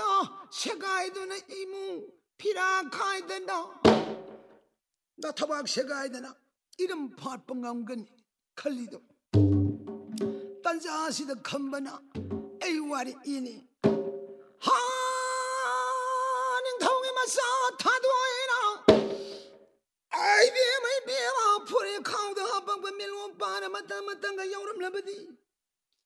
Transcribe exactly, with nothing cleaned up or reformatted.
的切开的那一幕皮拉开的那那他把切开的那이름 파빵감근 칼리도 단자시드 컴바나 에이와리 이니 하는 통에 맞서 타도이나 아이비엠의 비마 풀이 카우드 합방번 밀원 바나 마타 마탄가 여름 라바디